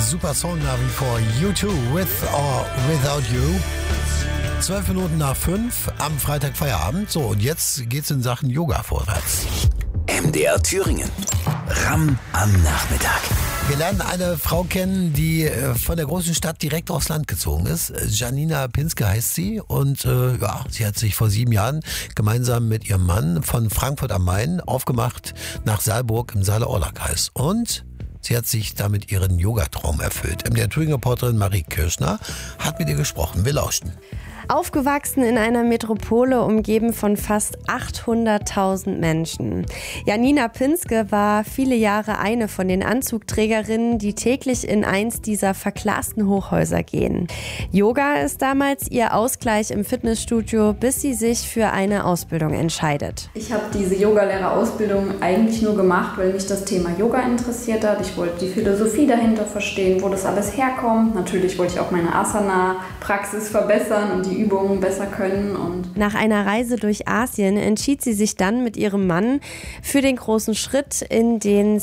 Super Song nach wie vor. U2, With or Without You. 12 Minuten nach 5 am Freitag Feierabend. So, und jetzt geht's in Sachen Yoga vorwärts. MDR Thüringen. Ram am Nachmittag. Wir lernen eine Frau kennen, die von der großen Stadt direkt aufs Land gezogen ist. Janina Pinske heißt sie. Und sie hat sich vor 7 Jahren gemeinsam mit ihrem Mann von Frankfurt am Main aufgemacht nach Saalburg im Saale-Orla-Kreis. Und sie hat sich damit ihren Yogatraum erfüllt. MDR Thüringen-Reporterin Marie Kirschner hat mit ihr gesprochen. Wir lauschen. Aufgewachsen in einer Metropole, umgeben von fast 800.000 Menschen. Janina Pinske war viele Jahre eine von den Anzugträgerinnen, die täglich in eins dieser verglasten Hochhäuser gehen. Yoga ist damals ihr Ausgleich im Fitnessstudio, bis sie sich für eine Ausbildung entscheidet. Ich habe diese Yogalehrerausbildung eigentlich nur gemacht, weil mich das Thema Yoga interessiert hat. Ich wollte die Philosophie dahinter verstehen, wo das alles herkommt. Natürlich wollte ich auch meine Asana-Praxis verbessern und die Übungen besser können. Und nach einer Reise durch Asien entschied sie sich dann mit ihrem Mann für den großen Schritt in den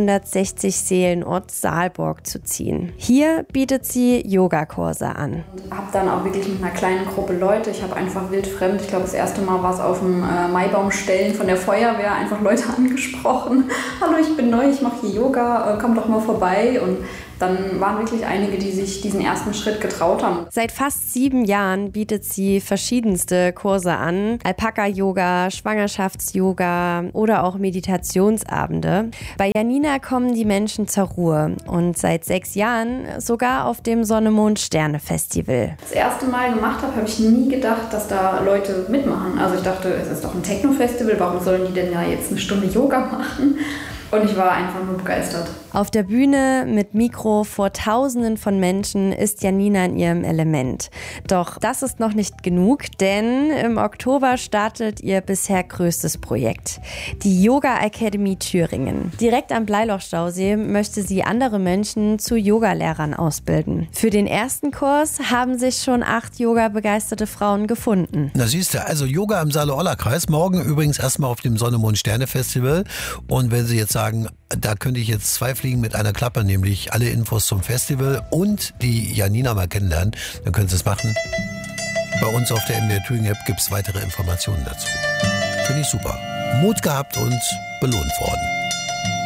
760 Seelenort Saalburg zu ziehen. Hier bietet sie Yogakurse an. Ich habe dann auch wirklich mit einer kleinen Gruppe Leute, ich habe einfach wildfremd, ich glaube das erste Mal war es auf dem Maibaumstellen von der Feuerwehr, einfach Leute angesprochen. Hallo, ich bin neu, ich mache hier Yoga, komm doch mal vorbei. Und dann waren wirklich einige, die sich diesen ersten Schritt getraut haben. Seit fast 7 Jahren bietet sie verschiedenste Kurse an. Alpaka-Yoga, Schwangerschafts-Yoga oder auch Meditationsabende. Bei Janina kommen die Menschen zur Ruhe und seit 6 Jahren sogar auf dem Sonne-Mond-Sterne-Festival. Das erste Mal gemacht habe ich nie gedacht, dass da Leute mitmachen. Also ich dachte, es ist doch ein Techno-Festival, warum sollen die denn ja jetzt eine Stunde Yoga machen? Und ich war einfach nur begeistert. Auf der Bühne mit Mikro vor Tausenden von Menschen ist Janina in ihrem Element. Doch das ist noch nicht genug, denn im Oktober startet ihr bisher größtes Projekt. Die Yoga Academy Thüringen. Direkt am Bleilochstausee möchte sie andere Menschen zu Yogalehrern ausbilden. Für den ersten Kurs haben sich schon 8 Yoga-begeisterte Frauen gefunden. Na siehst du, also Yoga im Saale-Orla-Kreis. Morgen übrigens erstmal auf dem Sonne-Mond-Sterne-Festival. Und wenn Sie jetzt sagen, da könnte ich jetzt 2 Fliegen mit einer Klappe, nämlich alle Infos zum Festival und die Janina mal kennenlernen, dann können Sie es machen. Bei uns auf der MDR Thüringen App gibt es weitere Informationen dazu. Finde ich super. Mut gehabt und belohnt worden.